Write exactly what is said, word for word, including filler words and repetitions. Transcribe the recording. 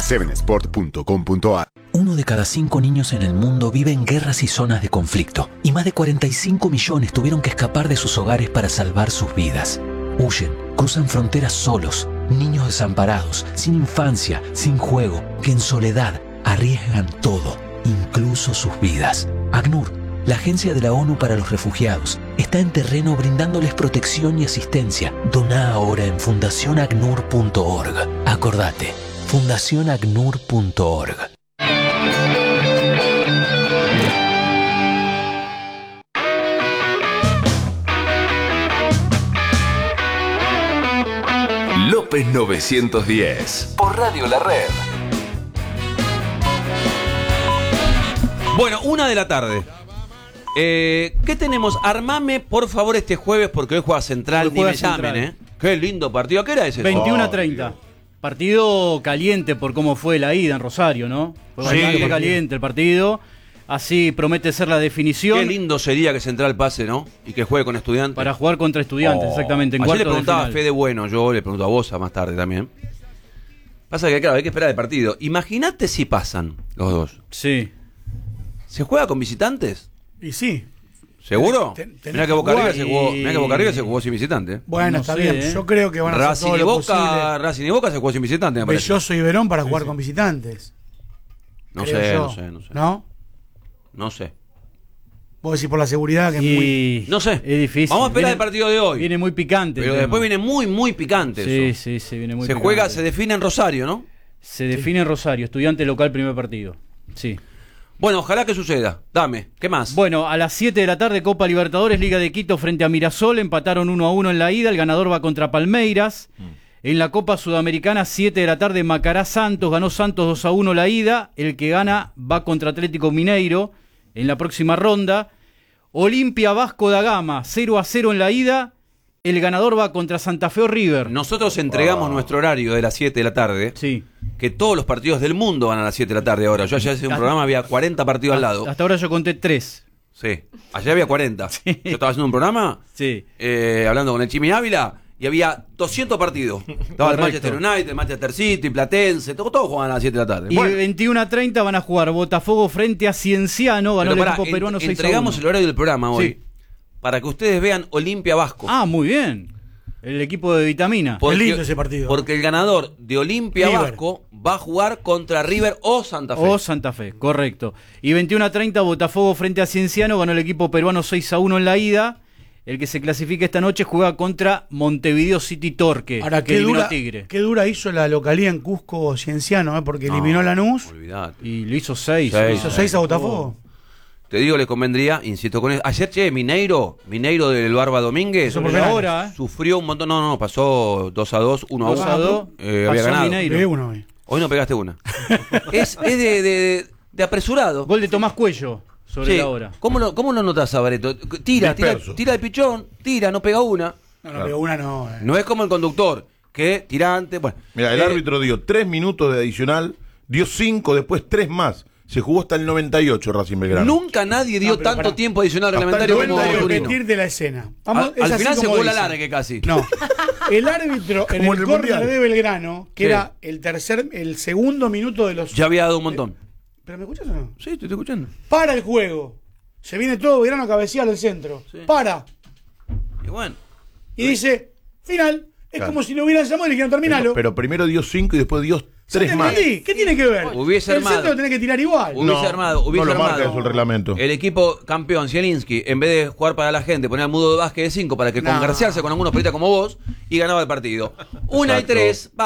seven sport punto com punto a r. Uno de cada cinco niños en el mundo vive en guerras y zonas de conflicto, y más de cuarenta y cinco millones tuvieron que escapar de sus hogares para salvar sus vidas. Huyen, cruzan fronteras solos, niños desamparados, sin infancia, sin juego, que en soledad arriesgan todo, incluso sus vidas. ACNUR, la Agencia de la ONU para los Refugiados, está en terreno brindándoles protección y asistencia. Doná ahora en fundación acnur punto org. Acordate, fundación acnur punto org. López novecientos diez por Radio La Red. Bueno, una de la tarde. Eh, ¿Qué tenemos? Armame, por favor, este jueves, porque hoy juega Central. Ni me llamen, ¿eh? Qué lindo partido. ¿A qué hora es eso? veintiuno a treinta. Oh, partido caliente por cómo fue la ida en Rosario, ¿no? Fue sí, bastante caliente el partido. Así promete ser la definición. Qué lindo sería que Central pase, ¿no? Y que juegue con Estudiantes. Para jugar contra Estudiantes, oh. exactamente. En Ayer le preguntaba de a Fede Bueno, yo le pregunto a vos a más tarde también. Pasa que, claro, hay que esperar el partido. Imagínate si pasan los dos. Sí. ¿Se juega con visitantes? Y sí. ¿Seguro? Ten, ten, mirá que Boca River y... se jugó, mirá que Boca River se jugó sin visitante. Bueno, no está sé, bien. ¿eh? Yo creo que van a Racing hacer todo y lo Boca, posible. Racing y Boca se jugó sin visitante, me parece. Belloso y Verón para jugar sí, sí. con visitantes. No creo sé, yo. no sé, no sé. ¿No? No sé. Vos decís por la seguridad que y... es muy... No sé. Es difícil. Vamos a esperar viene, el partido de hoy. Viene muy picante. Pero después viene muy, muy picante sí, eso. Sí, sí, viene muy se picante. juega, se define en Rosario, ¿no? Se define sí. en Rosario. Estudiante local, primer partido. Sí. Bueno, ojalá que suceda. Dame, ¿qué más? Bueno, a las siete de la tarde, Copa Libertadores, Liga de Quito frente a Mirasol. Empataron uno a uno en la ida. El ganador va contra Palmeiras. Mm. En la Copa Sudamericana, siete de la tarde, Macará Santos. Ganó Santos dos a uno la ida. El que gana va contra Atlético Mineiro en la próxima ronda. Olimpia Vasco da Gama, cero a cero en la ida. El ganador va contra Santa Fe o River. Nosotros entregamos oh. nuestro horario de las siete de la tarde. Sí. Que todos los partidos del mundo van a las siete de la tarde ahora. Yo ayer hice un hasta, programa, había cuarenta partidos hasta, al lado. Hasta ahora yo conté tres. Sí. Ayer había cuarenta. Sí. Yo estaba haciendo un programa. Sí. Eh, hablando con el Chimi Ávila. Y había doscientos partidos. Estaba el Manchester United, el Manchester City, Platense. Todos todo jugaban a las siete de la tarde. Y bueno. veintiuno a treinta van a jugar Botafogo frente a Cienciano. Ganó Pero el pará, equipo peruano seis a uno. Entregamos el horario del programa hoy. Sí. Para que ustedes vean Olimpia Vasco. Ah, muy bien. El equipo de Vitamina. Porque, lindo ese partido. Porque el ganador de Olimpia River. Vasco va a jugar contra River o Santa Fe. O Santa Fe, correcto. Y veintiuno a treinta, Botafogo frente a Cienciano. Ganó el equipo peruano seis a uno en la ida. El que se clasifica esta noche juega contra Montevideo City Torque. Ahora, que qué eliminó dura, a Tigre. qué dura hizo la localía en Cusco Cienciano, ¿eh? Porque no, eliminó a Lanús. Olvidate. Y le hizo seis. seis. Hizo seis a Botafogo. Te digo, les convendría, insisto con eso. Ayer, che, Mineiro, Mineiro del Barba Domínguez. Eso por ahora, ¿eh? Sufrió un montón. No, no, pasó dos a dos, uno a uno. dos a dos. Eh, había ganado. Mineiro. Uno hoy. hoy no pegaste una. es es de, de, de apresurado. Gol de Tomás Cuello sobre sí. la hora. ¿Cómo lo, cómo lo notas, Sabareto? Tira, tira, tira el pichón, tira, no pega una. No, no pega una, no. Eh. No es como el conductor, que tirante. Bueno, mira, el eh, árbitro dio tres minutos de adicional, dio cinco, después tres más. Se jugó hasta el noventa y ocho Racing Belgrano. Nunca nadie dio no, tanto para... tiempo adicional reglamentario como repetir de la escena. Vamos, al al final se jugó la larga casi. No. El árbitro en el, el córner de Belgrano, que sí. era el tercer, el segundo minuto de los. Ya había dado un montón. Eh, ¿Pero me escuchas o no? Sí, te estoy escuchando. Para el juego. Se viene todo Belgrano a cabecear al centro. Sí. Para. Y bueno. Y sí. dice, final. Es claro. como si no hubieran llamado y le dijeron terminalo. Pero, pero primero dio cinco y después dio tres más. ¿Qué tiene que ver? Hubiese el armado. centro lo tenés que tirar igual. Hubiese no, armado. Hubiese no lo armado. marca eso el reglamento. El equipo campeón, Zielinski, en vez de jugar para la gente, ponía al Mudo de Vázquez de cinco para que no. congraciarse con algunos periodistas como vos y ganaba el partido. Una Exacto. y tres.